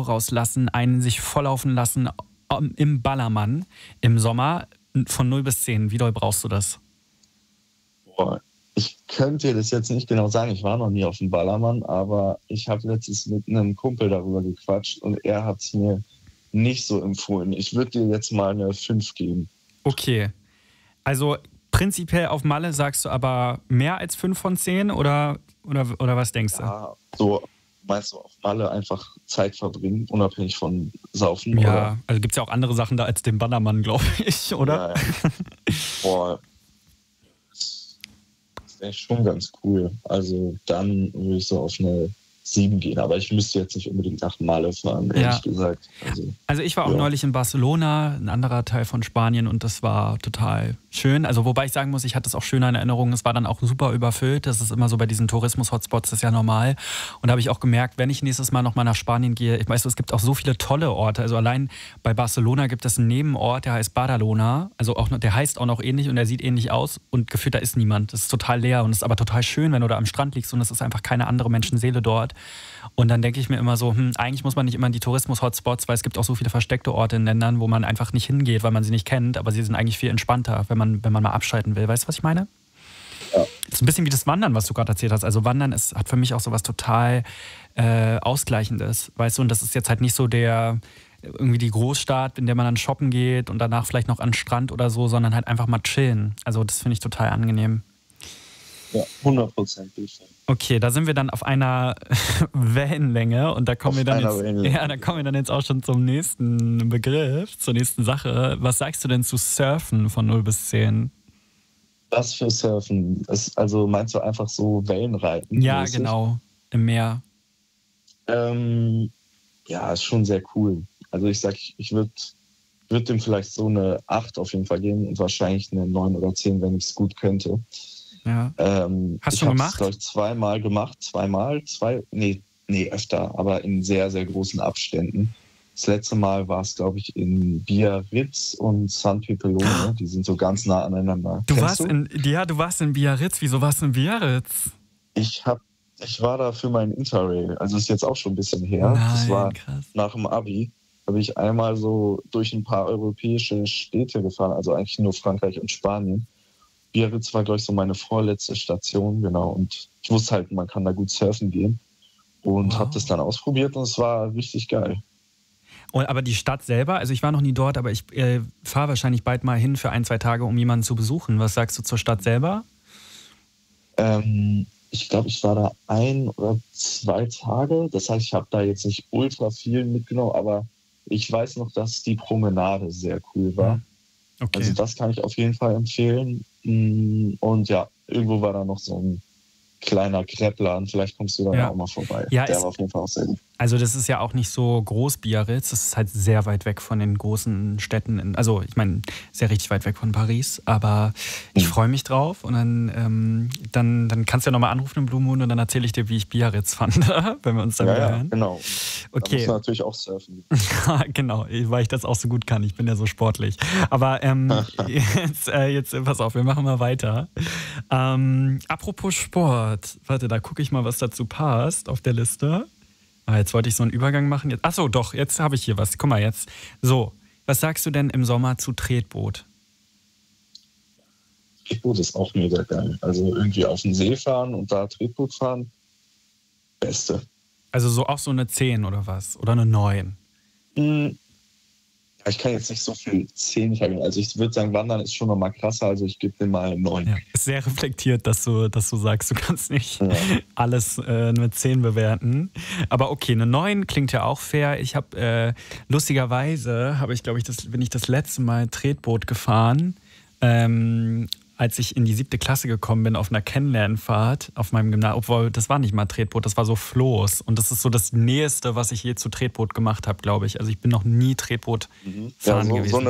rauslassen, einen sich volllaufen lassen im Ballermann im Sommer von 0 bis 10. Wie doll brauchst du das? Boah, ich könnte dir das jetzt nicht genau sagen. Ich war noch nie auf dem Ballermann, aber ich habe letztens mit einem Kumpel darüber gequatscht und er hat es mir nicht so empfohlen. Ich würde dir jetzt mal eine 5 geben. Okay. Also prinzipiell auf Malle sagst du aber mehr als 5 von 10 oder was denkst du? Ja, so meinst du auf Malle einfach Zeit verbringen, unabhängig von Saufen? Ja, oder? also gibt es ja auch andere Sachen da als den Ballermann, glaube ich, oder? Ja, ja. Boah, das wäre schon ganz cool. Also dann würde ich so auf eine 7 gehen. Aber ich müsste jetzt nicht unbedingt nach Malle fahren, ehrlich gesagt. Also ich war auch neulich in Barcelona, ein anderer Teil von Spanien, und das war total schön. Also wobei ich sagen muss, ich hatte es auch schöner in Erinnerung. Es war dann auch super überfüllt. Das ist immer so bei diesen Tourismus-Hotspots, das ist ja normal. Und da habe ich auch gemerkt, wenn ich nächstes Mal nochmal nach Spanien gehe, ich weiß, es gibt auch so viele tolle Orte. Also allein bei Barcelona gibt es einen Nebenort, der heißt Badalona. Also auch, der heißt auch noch ähnlich und der sieht ähnlich aus. Und gefühlt, da ist niemand. Das ist total leer und es ist aber total schön, wenn du da am Strand liegst und es ist einfach keine andere Menschenseele dort. Und dann denke ich mir immer so, eigentlich muss man nicht immer in die Tourismus-Hotspots, weil es gibt auch so viele versteckte Orte in Ländern, wo man einfach nicht hingeht, weil man sie nicht kennt, aber sie sind eigentlich viel entspannter, wenn man mal abschalten will. Weißt du, was ich meine? Ja. Das ist ein bisschen wie das Wandern, was du gerade erzählt hast. Also Wandern hat für mich auch so was total Ausgleichendes, weißt du? Und das ist jetzt halt nicht so irgendwie die Großstadt, in der man dann shoppen geht und danach vielleicht noch an den Strand oder so, sondern halt einfach mal chillen. Also das finde ich total angenehm. Ja, 100%. Okay, da sind wir dann auf einer Wellenlänge und da kommen wir dann jetzt auch schon zum nächsten Begriff, zur nächsten Sache. Was sagst du denn zu Surfen von 0 bis 10? Was für Surfen? Also meinst du einfach so Wellenreiten? Ja, genau, im Meer. Ja, ist schon sehr cool. Also ich sag, ich würde dem vielleicht so eine 8 auf jeden Fall geben und wahrscheinlich eine 9 oder 10, wenn ich es gut könnte. Ja. Hast du gemacht? Ich habe es, glaube ich, zweimal gemacht. Öfter, aber in sehr, sehr großen Abständen. Das letzte Mal war es, glaube ich, in Biarritz und San Pepelone. Die sind so ganz nah aneinander. Du warst in Biarritz. Wieso warst du in Biarritz? Ich war da für mein Interrail. Also ist jetzt auch schon ein bisschen her. Nein, das war krass. nach dem Abi. Da bin ich einmal so durch ein paar europäische Städte gefahren. Also eigentlich nur Frankreich und Spanien. Biarritz war, glaube ich, so meine vorletzte Station, genau. Und ich wusste halt, man kann da gut surfen gehen. Und habe das dann ausprobiert und es war richtig geil. Aber die Stadt selber, also ich war noch nie dort, aber ich fahre wahrscheinlich bald mal hin für 1-2 Tage, um jemanden zu besuchen. Was sagst du zur Stadt selber? Ich glaube, ich war da 1 oder 2 Tage. Das heißt, ich habe da jetzt nicht ultra viel mitgenommen, aber ich weiß noch, dass die Promenade sehr cool war. Okay. Also das kann ich auf jeden Fall empfehlen. Und ja, irgendwo war da noch so ein kleiner Kreppladen. Vielleicht kommst du da auch mal vorbei. Ja, der war auf jeden Fall auch sehr gut. Also das ist ja auch nicht so groß, Biarritz. Das ist halt sehr weit weg von den großen Städten. Also ich meine, sehr richtig weit weg von Paris. Aber ich freue mich drauf. Und dann kannst du ja nochmal anrufen im Blue Moon und dann erzähle ich dir, wie ich Biarritz fand, wenn wir uns dann wieder hören. Ja, genau. Okay. Da muss man natürlich auch surfen. Genau, weil ich das auch so gut kann. Ich bin ja so sportlich. Aber jetzt pass auf, wir machen mal weiter. Apropos Sport. Warte, da gucke ich mal, was dazu passt auf der Liste. Jetzt wollte ich so einen Übergang machen. Achso, doch, jetzt habe ich hier was. Guck mal jetzt. So, was sagst du denn im Sommer zu Tretboot? Tretboot ist auch mega geil. Also irgendwie auf den See fahren und da Tretboot fahren, Beste. Also auch so eine 10 oder was? Oder eine 9? Ich kann jetzt nicht so viel 10 vergeben. Also ich würde sagen, Wandern ist schon nochmal krasser. Also ich gebe dem mal 9. Ja, ist sehr reflektiert, dass du sagst, du kannst nicht alles mit 10 bewerten. Aber okay, eine 9 klingt ja auch fair. Ich habe, lustigerweise, bin ich das letzte Mal Tretboot gefahren, als ich in die 7. Klasse gekommen bin, auf einer Kennenlernfahrt auf meinem Gymnasium, obwohl das war nicht mal Tretboot, das war so Floß. Und das ist so das Nächste, was ich je zu Tretboot gemacht habe, glaube ich. Also ich bin noch nie Tretboot fahren gewesen.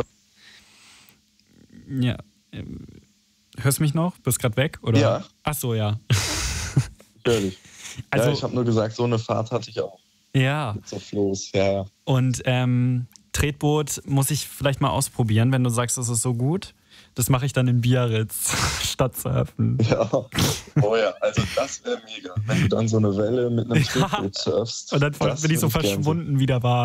Ja. Hörst du mich noch? Bist gerade weg? Oder? Ja. Ach so, ja. Natürlich. Also, ja, ich habe nur gesagt, so eine Fahrt hatte ich auch. Ja. Mit so Floß, ja. Und Tretboot muss ich vielleicht mal ausprobieren, wenn du sagst, das ist so gut. Das mache ich dann in Biarritz, statt surfen. Ja, oh ja, also das wäre mega. Wenn du dann so eine Welle mit einem Tretboot surfst. Und dann bin ich so verschwunden, wie da war.